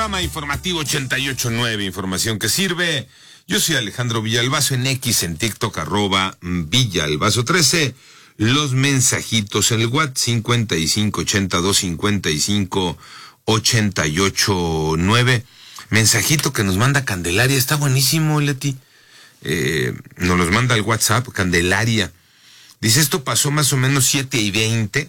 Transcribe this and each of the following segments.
Panorama Informativo 88.9, información que sirve. Yo soy Alejandro Villalbazo en X, en TikTok, @Villalbazo13. Los mensajitos en el WhatsApp 5582558889. Mensajito que nos manda Candelaria, está buenísimo, Leti. Nos los manda al WhatsApp, Candelaria. Dice, esto pasó más o menos 7:20.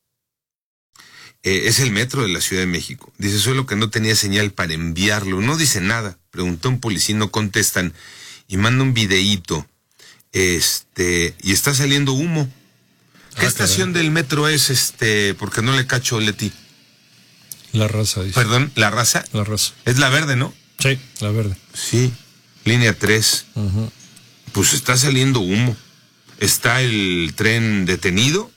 Es el metro de la Ciudad de México. Dice, solo que no tenía señal para enviarlo. No dice nada. Preguntó a un policía, no contestan. Y manda un videíto. Y está saliendo humo. ¿Qué estación del metro es, porque no le cacho, Leti? La Raza, dice. Perdón, ¿La Raza? La Raza. Es la verde, ¿no? Sí, la verde. Sí, línea 3. Uh-huh. Pues está saliendo humo. Está el tren detenido.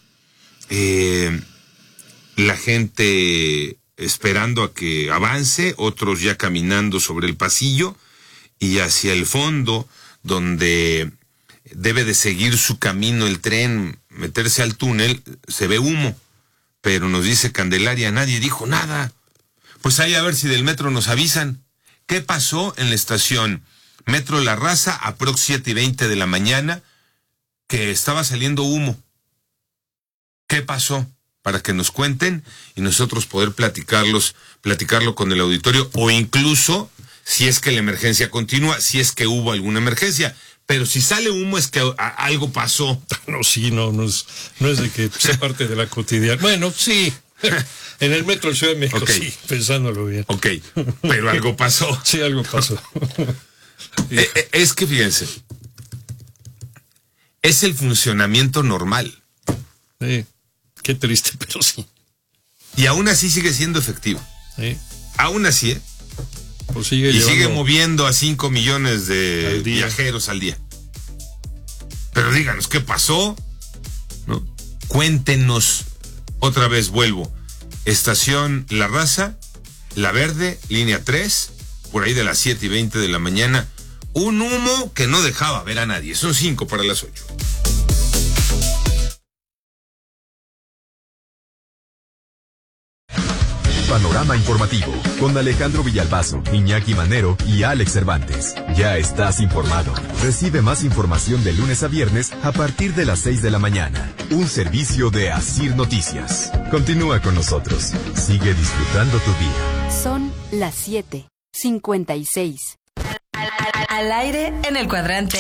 La gente esperando a que avance, otros ya caminando sobre el pasillo y hacia el fondo, donde debe de seguir su camino el tren, meterse al túnel, se ve humo. Pero nos dice Candelaria, nadie dijo nada. Pues ahí a ver si del metro nos avisan. ¿Qué pasó en la estación Metro La Raza, aprox 7:20 de la mañana, que estaba saliendo humo? ¿Qué pasó? Para que nos cuenten y nosotros poder platicarlo con el auditorio, o incluso, si es que la emergencia continúa, si es que hubo alguna emergencia. Pero si sale humo es que algo pasó. No, sí, no es de que sea parte de la cotidiana. Bueno, sí, en el metro de Ciudad de México, okay. Sí, pensándolo bien. Ok, pero algo pasó. Sí, algo pasó. Es que fíjense, es el funcionamiento normal. Sí. Qué triste, pero sí. Y aún así sigue siendo efectivo. Sí. Aún así, pues sigue moviendo a 5 millones de viajeros al día. Pero díganos, ¿qué pasó? ¿No? Cuéntenos. Otra vez vuelvo. Estación La Raza, La Verde, línea 3, por ahí de las 7:20 de la mañana. Un humo que no dejaba ver a nadie. Son 5 para las 8. Panorama Informativo, con Alejandro Villalbazo, Iñaki Manero y Alex Cervantes. Ya estás informado. Recibe más información de lunes a viernes a partir de las 6 de la mañana. Un servicio de Asir Noticias. Continúa con nosotros. Sigue disfrutando tu día. Son las 7:56. Al aire en el cuadrante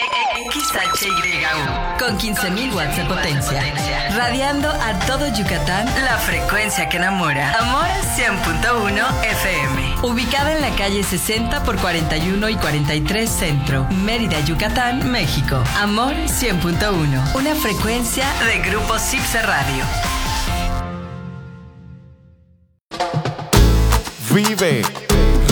XHYU, con 15.000 watts de potencia, radiando a todo Yucatán, la frecuencia que enamora. Amor 100.1 FM, ubicada en la calle 60 por 41 y 43 Centro, Mérida, Yucatán, México. Amor 100.1, una frecuencia de Grupo Cipse Radio. Vive